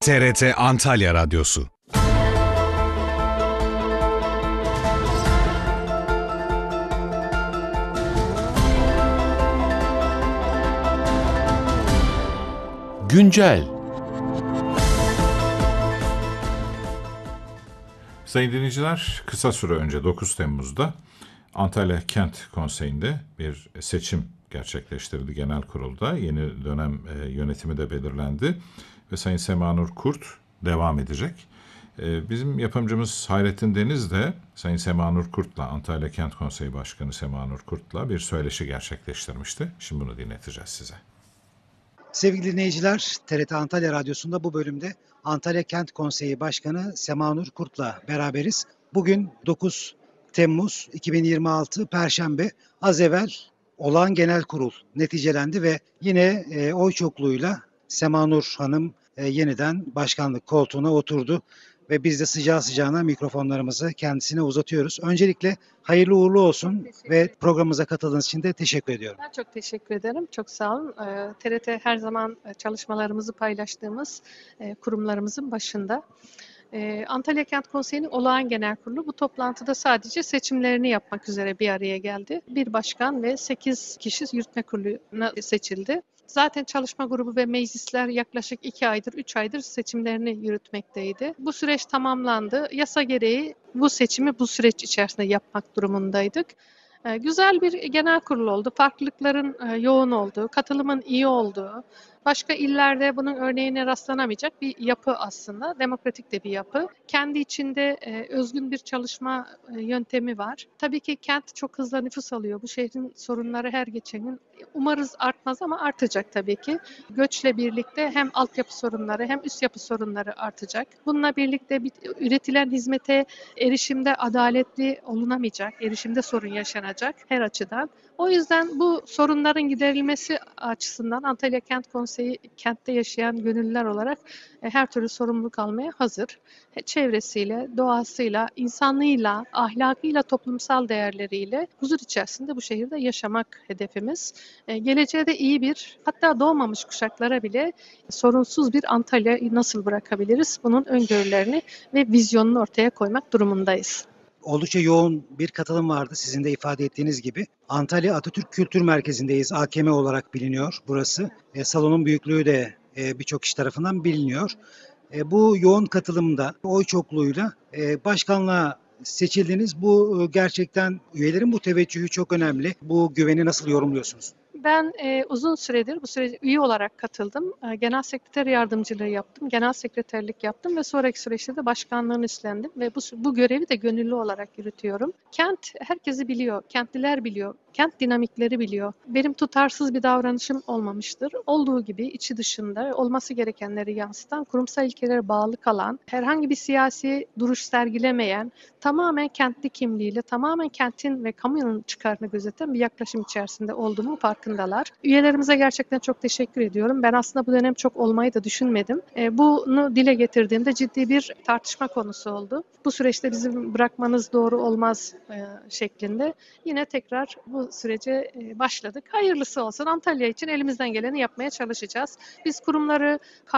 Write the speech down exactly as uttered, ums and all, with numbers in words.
T R T Antalya Radyosu. Güncel. Sayın dinleyiciler, kısa süre önce dokuz Temmuz'da Antalya Kent Konseyi'nde bir seçim gerçekleştirildi genel kurulda. Yeni dönem e, yönetimi de belirlendi ve Sayın Semanur Kurt devam edecek. E, bizim yapımcımız Hayrettin Deniz de Sayın Semanur Kurt'la, Antalya Kent Konseyi Başkanı Semanur Kurt'la bir söyleşi gerçekleştirmişti. Şimdi bunu dinleteceğiz size. Sevgili dinleyiciler, T R T Antalya Radyosu'nda bu bölümde Antalya Kent Konseyi Başkanı Semanur Kurt'la beraberiz. Bugün dokuz Temmuz iki bin yirmi altı Perşembe. Az evvel olağan genel kurul neticelendi ve yine e, oy çokluğuyla Semanur Hanım e, yeniden başkanlık koltuğuna oturdu. Ve biz de sıcağı sıcağına mikrofonlarımızı kendisine uzatıyoruz. Öncelikle hayırlı uğurlu olsun ve programımıza katıldığınız için de teşekkür ediyorum. Ben çok teşekkür ederim. Çok sağ olun. Ee, T R T her zaman çalışmalarımızı paylaştığımız e, kurumlarımızın başında. Ee, Antalya Kent Konseyi'nin olağan genel kurulu bu toplantıda sadece seçimlerini yapmak üzere bir araya geldi. Bir başkan ve sekiz kişi yürütme kuruluna seçildi. Zaten çalışma grubu ve meclisler yaklaşık iki aydır, üç aydır seçimlerini yürütmekteydi. Bu süreç tamamlandı. Yasa gereği bu seçimi bu süreç içerisinde yapmak durumundaydık. Ee, güzel bir genel kurul oldu. Farklılıkların e, yoğun olduğu, katılımın iyi olduğu, başka illerde bunun örneğine rastlanamayacak bir yapı aslında. Demokratik de bir yapı. Kendi içinde e, özgün bir çalışma e, yöntemi var. Tabii ki kent çok hızlı nüfus alıyor. Bu şehrin sorunları her geçen gün umarız artmaz ama artacak tabii ki. Göçle birlikte hem altyapı sorunları hem üst yapı sorunları artacak. Bununla birlikte bir, üretilen hizmete erişimde adaletli olunamayacak, erişimde sorun yaşanacak her açıdan. O yüzden bu sorunların giderilmesi açısından Antalya Kent Konseyi kentte yaşayan gönüllüler olarak e, her türlü sorumluluk almaya hazır. E, çevresiyle, doğasıyla, insanlığıyla, ahlakıyla, toplumsal değerleriyle huzur içerisinde bu şehirde yaşamak hedefimiz. E, geleceğe de iyi bir, hatta doğmamış kuşaklara bile sorunsuz bir Antalya'yı nasıl bırakabiliriz? Bunun öngörülerini ve vizyonunu ortaya koymak durumundayız. Oldukça yoğun bir katılım vardı sizin de ifade ettiğiniz gibi. Antalya Atatürk Kültür Merkezi'ndeyiz. A K M olarak biliniyor burası. E, salonun büyüklüğü de e, birçok kişi tarafından biliniyor. E, bu yoğun katılımda oy çokluğuyla e, başkanlığa seçildiniz. Bu e, gerçekten üyelerin bu teveccühü çok önemli. Bu güveni nasıl yorumluyorsunuz? Ben e, uzun süredir bu sürece üye olarak katıldım. E, genel sekreter yardımcılığı yaptım, genel sekreterlik yaptım ve sonraki süreçte de başkanlığını üstlendim ve bu, bu görevi de gönüllü olarak yürütüyorum. Kent herkesi biliyor, kentliler biliyor, kent dinamikleri biliyor. Benim tutarsız bir davranışım olmamıştır. Olduğu gibi içi dışında olması gerekenleri yansıtan, kurumsal ilkelere bağlı kalan, herhangi bir siyasi duruş sergilemeyen, tamamen kentli kimliğiyle, tamamen kentin ve kamunun çıkarını gözeten bir yaklaşım içerisinde olduğumu farkındalar. Üyelerimize gerçekten çok teşekkür ediyorum. Ben aslında bu dönem çok olmayı da düşünmedim. E, bunu dile getirdiğimde ciddi bir tartışma konusu oldu. Bu süreçte bizim bırakmanız doğru olmaz e, şeklinde. Yine tekrar bu sürece e, başladık. Hayırlısı olsun. Antalya için elimizden geleni yapmaya çalışacağız. Biz kurumları